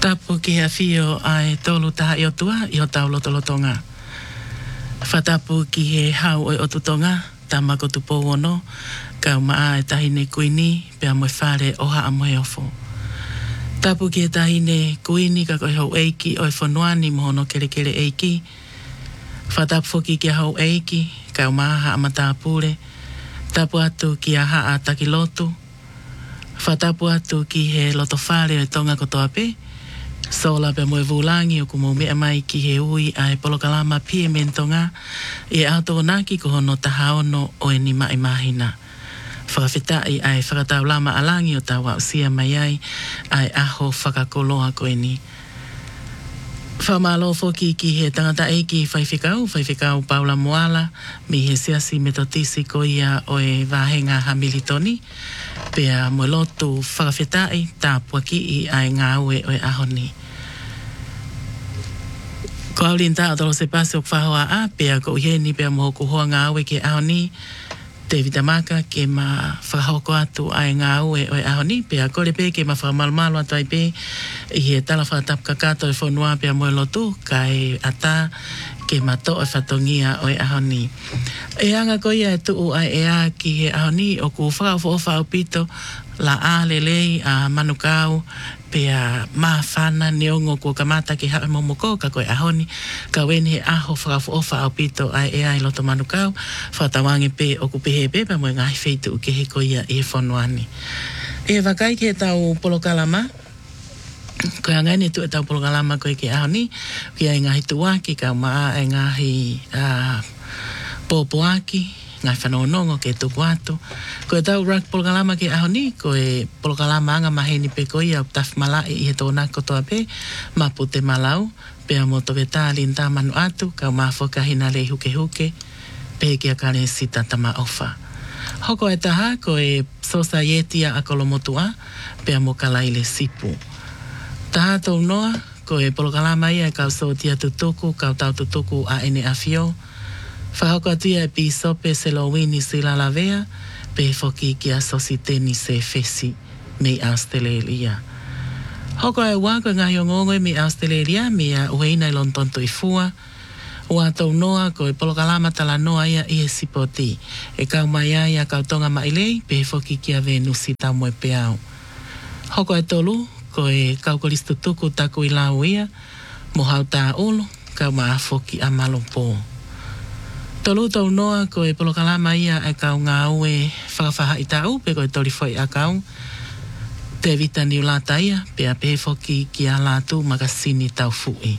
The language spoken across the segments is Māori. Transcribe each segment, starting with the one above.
Tapu ki a fio ai tolu taha i o tua i o tau lotolotonga. Whatapu ki he hau o tutonga, tamako tupo wono, kau maa e tahine kuini, pea moe whare oha a moe ofo. Tapu ki e tahine kuini ka koe hau eiki o e whanuani mohono kere kere eiki. Whatapu foki ki a hau eiki, kau maa ha amatapure. Tapu atu ki a haa takilotu. Whatapu atu ki he loto whare o e tonga kotoa pe. Sola pe moe vulangi o kumo mea mai ki he ui a e polokalama pie mentonga e auto naki ko hono tahaono o e ni mai mahina. Whakawhitai ai whakatau lama alangi o tawa o sia mai ai ai aho whakakoloa ko e ni. Whamalo foki ki he tangata eiki whaiwhikau Paula Moala mi he siasi metotisi ko ia o e wahenga hamilitoni pea mo lotu whakawhitai tāpua ki i ai ngā ue o e ahoni. Ko aulin tā o tolo se pase o whahoa a pea ko uheni pea moho kuhoa ngā ue ke ahoni David Amaka ke ma whakahoko atu ai ngā ue o e ahoni pea kore pe ke ma whakamalumalo atu ai pe i he tala whakatapu kakato e whanua pea moe lotu kai ata ke ma to e whatongia o e ahoni. E anga ko ia e tuu ai e a ki he ahoni o ku whakawho o whaupito la a lelei a manukau pea maa whana neongo ko kamata ki hae momoko ka koe ahoni ka weni he aho whakawho o whaupito ai e ai loto manukau whatawangi pe o kupehe pepa moe ngahi feitu ke he ko ia e whanuani. E wakai ke tau polokalama ko angai ne tu e tau polokalama koe ke ahoni ki ai ngahi tuaki ka maa ai ngahi popoaki ngai whanonongo ke tuku atu. Ko e tau rak polokalama ke ahoni, ko e polokalama anga maheni pe ko ia taf malai i he tōna kotoa pe, mapu te malau, pea moto veta linta manu atu, kau mafoka hina le huke huke, pe kia kare sita tama ofa. Hoko e taha, ko e societia a kolomotua, pea mo kalaile sipu. Taha tau noa, ko e polokalama ia kau sotia tutuku, kau tau tutuku a ene afio, whahoko atua e pi sope se lo wini si la lavea, pe foki ki a sositeni se fesi me Australia. Hoko e wako ngā yongongo me Australia, me a uheina i lontonto i fua, ua tau noa ko e polokalama tala noa ia i e sipoti, e kau mai ai a kau tonga mailei, pe foki ki a venusi tau moe peau. Hoko e tolu, ko e kau koristu tuku taku i lau ia, mo hau tā olo, kau maa foki a malompo. Tolu tau noa ko e polokalama ia e kau ngā ue whakawhaha i tau, pe ko e tori foi a kau. Te vita ni ulata ia, pe a pe foki ki a latu makasini tau fui.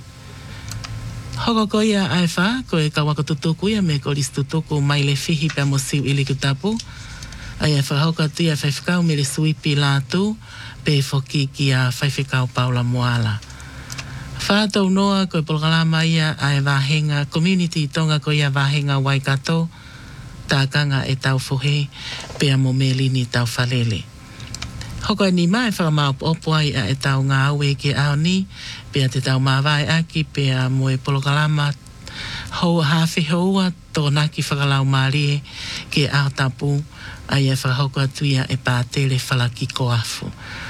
Hoko ko ia ai wha, ko e kau wako tutuku ia me ko listu tuku mai le fihi pe mo siu iliku tapu. Ai e whakahoko atu ia whaiwhikau me le suipi latu, pe foki ki a whaiwhikau Paula Moala. Whātau noa ko e polokalama ia a e wahenga community tonga ko ia wahenga Waikato, tākanga e tau fohe, pea mo melini tau whalele. Hoko e ni mai whakamau opo ai a e tau ngā aue ke aoni, pea te tau mawai aki, pea mo e polokalama hou hawhi houa tō naki whakalau marie ke ao tapu, ai e whakahoko atu ia e pātere whalaki ko afu.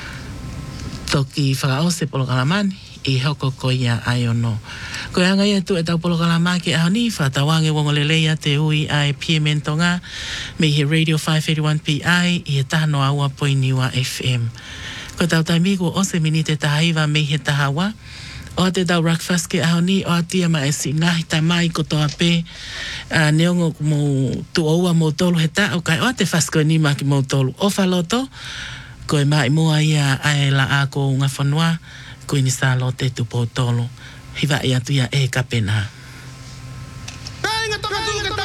Toki whakaose polokalamani, i hoko ko ia ai ono. Ko anga ia tu e tau polokalama ke ahoni, whatawange wongoleleia te ui ai pie mentonga, me he Radio 581 PI, i he tahano aua poiniwa FM. Ko tau taimiku o se minite tahaiwa me he tahawa, o te tau breakfast ke ahoni, o atia ma e si ngahi tai mai ko toa pe, neongo mo tu oua mo tolu he ta, o kai o te fasko ni ma ki mo tolu. O whaloto, ko e mai mua ia ai la ako ngā whanua, ko ini sa lo te tupo tolo. Hiva ia tu ia e kapena.